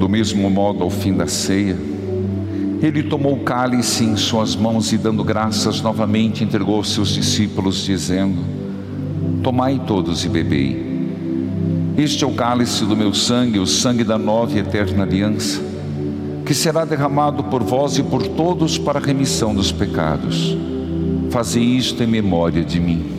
Do mesmo modo, ao fim da ceia, ele tomou o cálice em suas mãos e, dando graças novamente, entregou aos seus discípulos, dizendo: tomai todos e bebei. Este é o cálice do meu sangue, o sangue da nova e eterna aliança, que será derramado por vós e por todos para a remissão dos pecados. Fazei isto em memória de mim.